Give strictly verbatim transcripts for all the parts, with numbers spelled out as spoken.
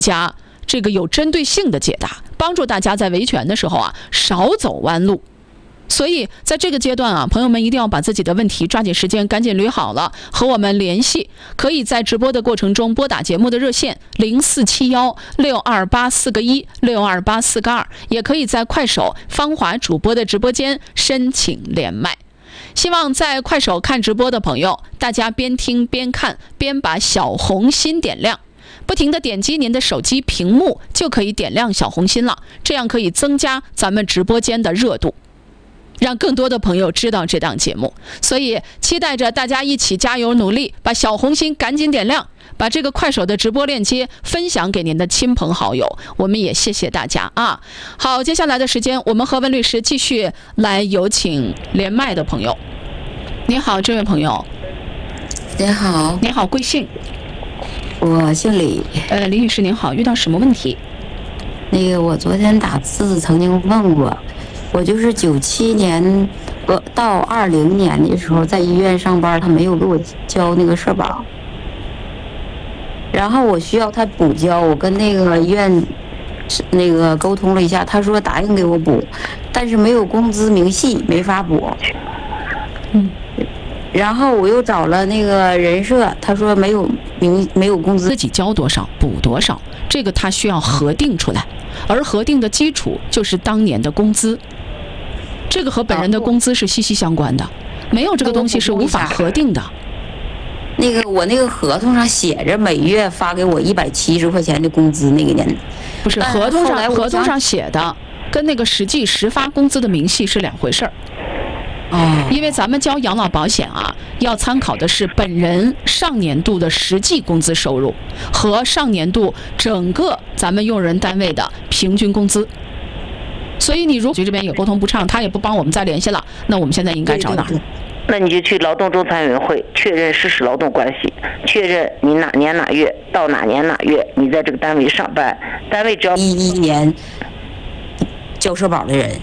加这个有针对性的解答，帮助大家在维权的时候啊少走弯路。所以在这个阶段啊，朋友们一定要把自己的问题抓紧时间赶紧捋好了，和我们联系。可以在直播的过程中拨打节目的热线零四七幺六二八四个一六二八四个二，也可以在快手芳华主播的直播间申请连麦。希望在快手看直播的朋友，大家边听边看，边把小红心点亮。不停地点击您的手机屏幕，就可以点亮小红心了，这样可以增加咱们直播间的热度，让更多的朋友知道这档节目。所以期待着大家一起加油努力，把小红心赶紧点亮，把这个快手的直播链接分享给您的亲朋好友。我们也谢谢大家啊。好，接下来的时间我们和温律师继续来有请连麦的朋友。你好，这位朋友。 你好。 你好，贵姓？ 我姓李。 呃，李女士您好，遇到什么问题？ 那个我昨天打字曾经问过，我就是九七年呃到二零年的时候在医院上班，他没有给我交那个社保，然后我需要他补交，我跟那个医院那个沟通了一下，他说答应给我补，但是没有工资明细，没法补。嗯。然后我又找了那个人社，他说没有明没有工资， 自己交多少补多少，这个他需要核定出来，而核定的基础就是当年的工资，这个和本人的工资是息息相关的，没有这个东西是无法核定的。 那个我那个合同上写着每月发给我一百七十块钱的工资，那个年不是合同上合同上写的，跟那个实际实发工资的明细是两回事儿。 哦， 因为咱们交养老保险啊，要参考的是本人上年度的实际工资收入和上年度整个咱们用人单位的平均工资。所以你如果局这边也沟通不畅，他也不帮我们再联系了，那我们现在应该找哪儿？ 那你就去劳动仲裁委员会确认事实劳动关系，确认你哪年哪月到哪年哪月你在这个单位上班，单位只要一一年交社保的人。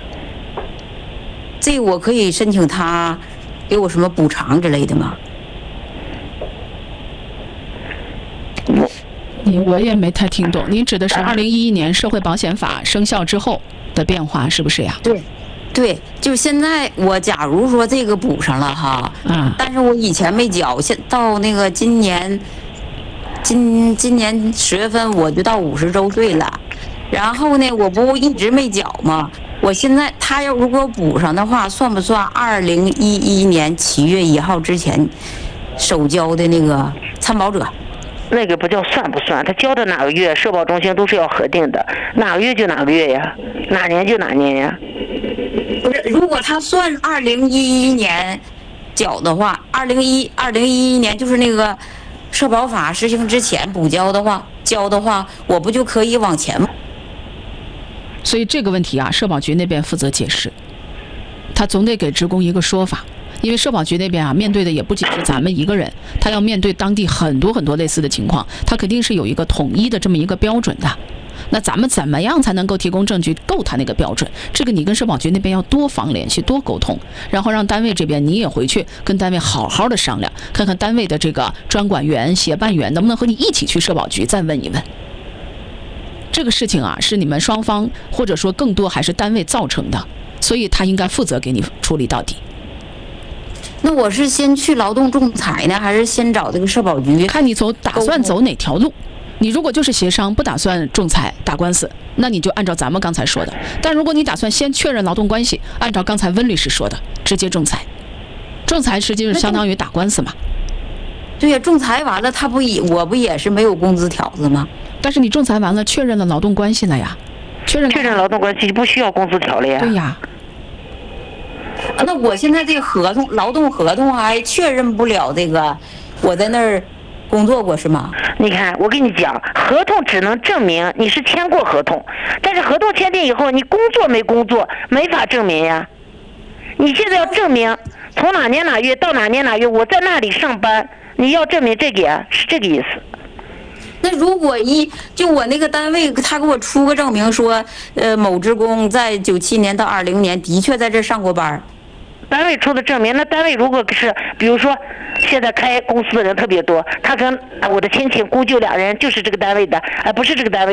这我可以申请他给我什么补偿之类的吗？ 你我也没太听懂，你指的是二零一一年社会保险法生效之后的变化，是不是呀？ 对，对，就现在我假如说这个补上了哈，嗯，但是我以前没缴，现到那个今年，今今年十月份我就到五十周岁了，然后呢，我不一直没缴吗？我现在他要如果补上的话，算不算二零一一年七月一号之前首交的那个参保者？ 那个不叫算不算，他交的哪个月，社保中心都是要核定的，哪个月就哪个月呀，哪年就哪年呀。 不是，如果他算二零一一年缴的话，二零一二零一一年就是那个社保法实行之前补交的话，交的话，我不就可以往前吗？ 所以这个问题啊，社保局那边负责解释，他总得给职工一个说法，因为社保局那边啊，面对的也不仅是咱们一个人，他要面对当地很多很多类似的情况，他肯定是有一个统一的这么一个标准的。那咱们怎么样才能够提供证据够他那个标准？这个你跟社保局那边要多防联系，多沟通，然后让单位这边你也回去跟单位好好的商量，看看单位的这个专管员、协办员能不能和你一起去社保局再问一问。这个事情啊，是你们双方或者说更多还是单位造成的，所以他应该负责给你处理到底。 那我是先去劳动仲裁呢，还是先找这个社保局？ 看你走打算走哪条路。你如果就是协商，不打算仲裁打官司，那你就按照咱们刚才说的。但如果你打算先确认劳动关系，按照刚才温律师说的，直接仲裁。仲裁实际是相当于打官司嘛。 对呀，仲裁完了，他不也我不也是没有工资条子吗？ 但是你仲裁完了，确认了劳动关系了呀，确认确认劳动关系不需要工资条了呀。 对呀。 那我现在这个合同，劳动合同还确认不了这个，我在那儿工作过是吗？ 你看，我跟你讲，合同只能证明你是签过合同，但是合同签订以后，你工作没工作，没法证明呀。你现在要证明从哪年哪月到哪年哪月我在那里上班，你要证明这个呀，是这个意思。 那如果一就我那个单位，他给我出个证明说，呃，某职工在九七年到二零年的确在这上过班， 单位出的证明，那单位如果是比如说现在开公司的人特别多，他跟我的亲戚姑舅俩人就是这个单位的，而不是这个单位。